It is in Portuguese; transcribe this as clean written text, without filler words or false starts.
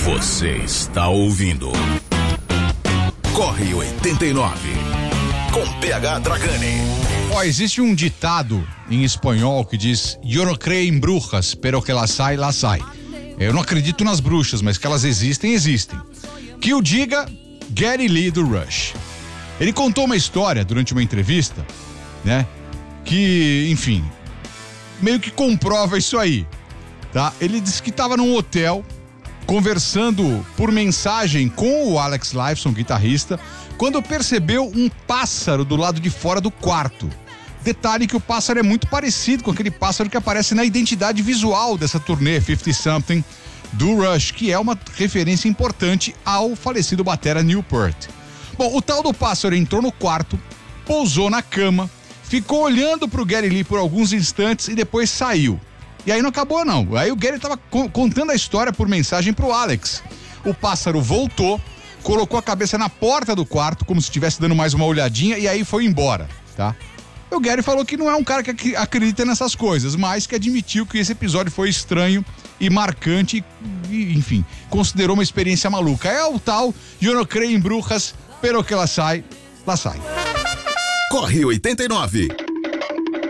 Você está ouvindo Corre 89 com PH Dragani. Existe um ditado em espanhol que diz: "Eu não creio em bruxas, pero que las hay, las hay." Eu não acredito nas bruxas, mas que elas existem, existem. Que o diga Geddy Lee do Rush. Ele contou uma história durante uma entrevista, né? Que, enfim, meio que comprova isso aí, tá? Ele disse que estava num hotel conversando por mensagem com o Alex Lifeson, guitarrista, quando percebeu um pássaro do lado de fora do quarto. Detalhe que o pássaro é muito parecido com aquele pássaro que aparece na identidade visual dessa turnê 50 Something do Rush, que é uma referência importante ao falecido batera Neil Peart. Bom, o tal do pássaro entrou no quarto, pousou na cama, ficou olhando pro Geddy Lee por alguns instantes e depois saiu. E aí não acabou não, aí o Geddy tava contando a história por mensagem pro Alex. O pássaro voltou, colocou a cabeça na porta do quarto, como se estivesse dando mais uma olhadinha, e aí foi embora, tá? O Geddy falou que não é um cara que acredita nessas coisas, mas que admitiu que esse episódio foi estranho e marcante e, enfim, considerou uma experiência maluca. É o tal, eu não creio em bruxas, pero que la sai, la sai. Corre 89.